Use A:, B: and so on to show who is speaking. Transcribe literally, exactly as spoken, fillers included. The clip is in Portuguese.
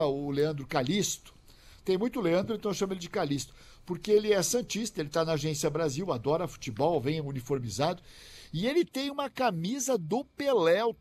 A: o Leandro Calisto. Tem muito Leandro, então eu chamo ele de Calisto. Porque ele é santista, ele está na Agência Brasil, adora futebol, vem uniformizado. E ele tem uma camisa do Pelé